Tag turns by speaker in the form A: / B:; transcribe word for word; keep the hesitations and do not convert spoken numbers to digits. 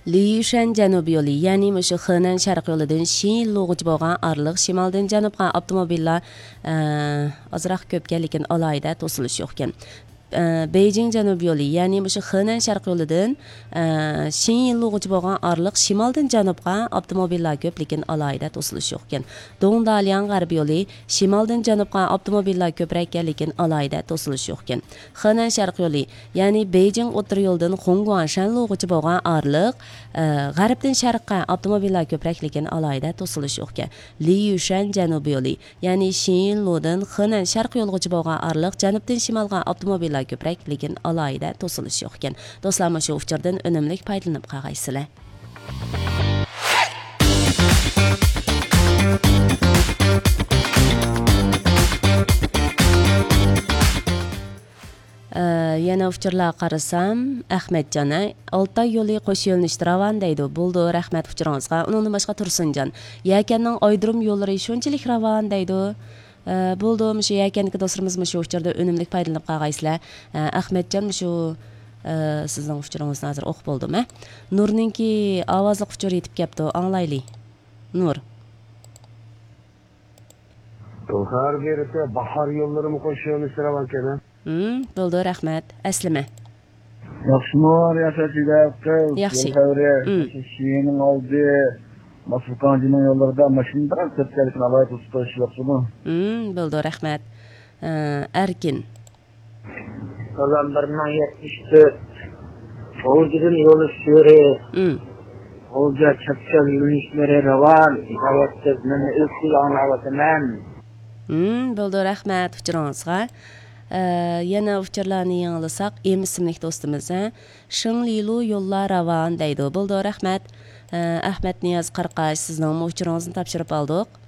A: Liyushan Janubiy yo'li, ya'ni mushu Henan sharq yo'lidan Shinlugacha bo'lgan orliq shimoldan janubga avtomobillar ozroq ko'pga, lekin alohida to'silish yo'q ekan. Beijing Janubiy yo'li, ya'ni mushu Henan sharq yo'lidan Shinlugacha bo'lgan orliq shimoldan janubga avtomobillar ko'p, lekin alohida to'silish yo'q ekan. Dongdalian g'arbiy yo'li, shimoldan janubga avtomobillar ko'proq, lekin alohida to'silish yo'q ekan. Henan sharq yo'li, ya'ni Beijing o'tir yo'ldan Hongguan Shanlugacha bo'lgan orliq g'arbdan sharqqa avtomobillar ko'proq, lekin alohida to'silish yo'q ekan. Liyushan Janubiy yo'li, ya'ni Shinludan Henan sharq yo'lgacha bo'lgan orliq janubdan shimolga avtomobillar ko'proq, lekin alohida to'silish yo'q ekan. Do'stlar, shu uchurdan unumli foydalanib qolgaysizlar. Yana uçurlar qarasam, Ahmetcan Altay yo'li qo'sh yo'lnishda ravan deydi. Bo'ldi, rahmat uçurangizga. Undan boshqa Tursunjon. Yakanning aydirim yo'llari shunchalik ravan deydi. Bo'ldi, shu yakanniki do'stlarimiz shu uçurda unumli foydalanib qolgaysizlar. Ahmetcan shu sizning uçuringizni hozir o'qib bo'ldimi? Nurninki ovozli uçur yetib kelibdi, anglayli. Nur.
B: Har berita bahor yo'llarimi qo'sh yo'lnishda ravan ekan.
A: Hmm, bo'ldi, rahmat. Aslima.
C: Yaxshimor yashashinglar.
A: Yaxshi.
C: Shining oldi Mas'ulkanjining yo'llarida mashina bilan ko'pchilikni alohida tutish yo'qmi?
A: Hmm, bo'ldi, rahmat. Erkin.
D: Qazon bir ming yetmish to'rt. O'zining yo'li suri.
A: Hmm.
D: O'zga chapchal yo'lishlari ravan. Hayotda meni o'zga anlayapman.
A: Hmm, bo'ldi, rahmat uchuringizga. Yana uçurlarni yangilasak, Em ismli do'stimiz, Shinlilu yo'llar ravan deydi. Bo'ldi, rahmat. Ahmet Niyaz Qarqash, sizning uchuringizni topshirib oldik.